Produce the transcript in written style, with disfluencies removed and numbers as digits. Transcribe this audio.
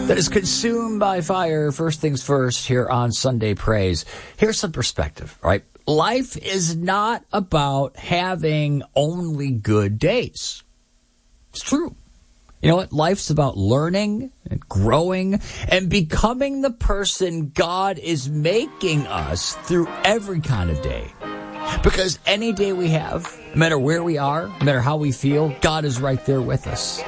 that is consumed by fire. First things first here on Sunday Praise. Here's some perspective, right? Life is not about having only good days. It's true. You know what? Life's about learning and growing and becoming the person God is making us through every kind of day. Because any day we have, no matter where we are, no matter how we feel, God is right there with us.